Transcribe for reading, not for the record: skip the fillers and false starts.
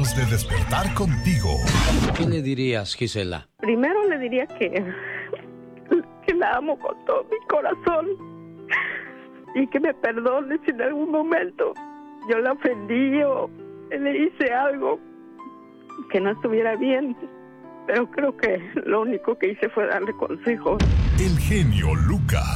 Tratamos de despertar contigo. ¿Qué le dirías, Gisela? Primero le diría que la amo con todo mi corazón y que me perdone si en algún momento yo la ofendí o le hice algo que no estuviera bien, pero creo que lo único que hice fue darle consejos. El genio Lucas.